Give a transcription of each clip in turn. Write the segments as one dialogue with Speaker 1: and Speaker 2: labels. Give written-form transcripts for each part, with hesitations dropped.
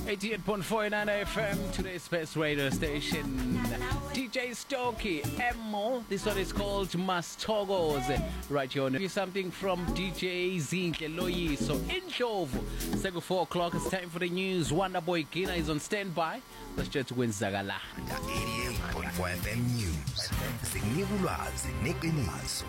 Speaker 1: 88.49 FM, today's best radio station. DJ Stokey, Emo. This one is called Mastogos. Right here on something from DJ Zinhle Loyiso in Ndlovu. Second 4 o'clock, it's time for the news. Wonderboy Gina is on standby. Let's just win Zagala.
Speaker 2: 88.4 FM News. Signibulwazi neqiniso.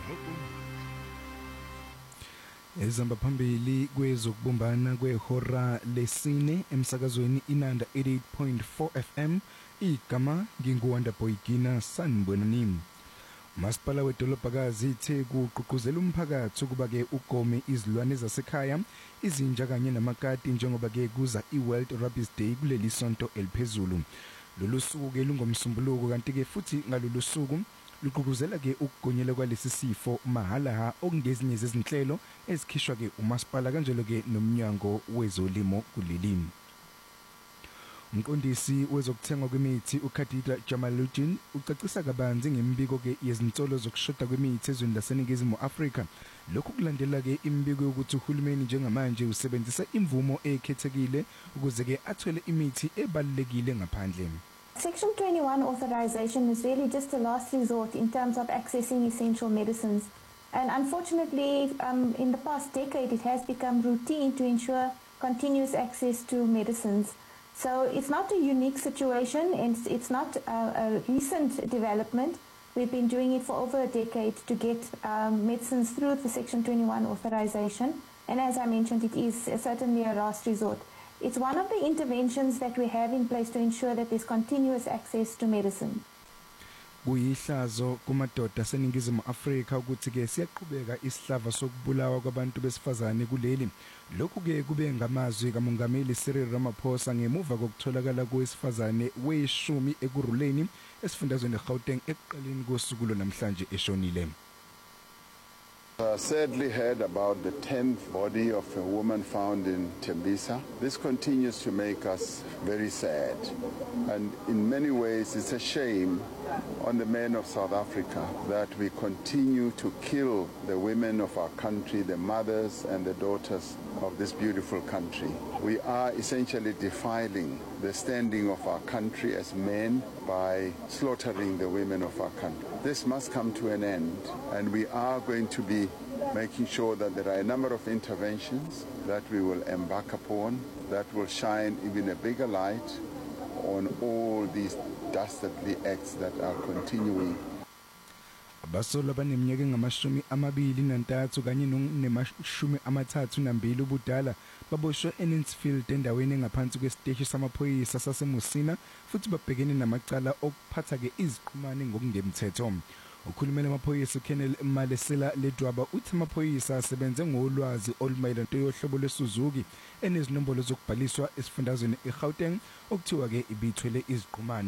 Speaker 3: Ezamba phambili kwezokubumbana kwehora lesine emsakazweni Inanda 88.4 FM igama nginguWonderboy Gina sanibonani. Umasipala wedolobhakazi ithe kuqhuquzela umphakathi ukuba ke ugome izilwane zasekhaya izinja kanye namakati njengoba ke kuza iWorld Rabies Day kuleli sonto eliphezulu. Lolu suku ke lungomsombuluko kanti ke futhi ngalolu suku luqhuquzela ke ukugonyela kwalesi sifo mahala okungezinye zezinhlelo ezikhishwa ke umasipala kanjalo ke nomnyango wezolimo kulelimi. Umqondisi wezokuthengwa kwemithi uKhadija Jamaluddin ucacisa kabanzi ngembiko ke yezinsolo zokushoda kwemithi ezweni laseNingizimu Afrika. Lokhu kulandela ke imbiko yokuthi uhulumeni njengamanje usebenzisa imvumo ekhethekile ukuze ke athole imithi ebalekile ngaphandle.
Speaker 4: Section 21 authorization is really just a last resort in terms of accessing essential medicines. And unfortunately, in the past decade, it has become routine to ensure continuous access to medicines. So it's not a unique situation, and it's not a recent development. We've been doing it for over a decade to get medicines through the Section 21 authorization. And as I mentioned, it is certainly a last resort. It's one of the interventions that we have in place to ensure that there's continuous access to medicine.
Speaker 3: Kuyihlazo kumadoda aseNingizimu Afrika ukuthi ke siyaqhubeka isihlava sokubulawa kwabantu besifazane kuleli. Lokhu ke kube ngamazwi kaMongameli Cyril Ramaphosa ngemuva kokutholakala kowesifazane we-10 ekuruleni esifundazweni eGauteng ekuqaleni kosuku namhlanje eshonile.
Speaker 5: Sadly heard about the 10th body of a woman found in Tembisa. This continues to make us very sad, and in many ways it's a shame on the men of South Africa that we continue to kill the women of our country, the mothers and the daughters of this beautiful country. We are essentially defiling the standing of our country as men by slaughtering the women of our country. This must come to an end, and we are going to be making sure that there are a number of interventions that we will embark upon that will shine even a bigger light on all these dastardly acts that are continuing.
Speaker 3: Abasola baneminyaka engama-23 kanye ne-32 ubudala baboshwe eNinsfield endaweni engaphansi kwesiteshi samaphoyisa saseMusina futhi babhekene namacala okuphatha ke iziqhumane ngokungemthetho. Ukhulumela amaphoyisa uKenneth Malesela Ledwaba uthi amaphoyisa asebenze ngolwazi olumayelana yohlobo lweSuzuki enezinombolo zokubhaliswa esifundazweni eGauteng okuthiwa ke ibithwele iziqhumane.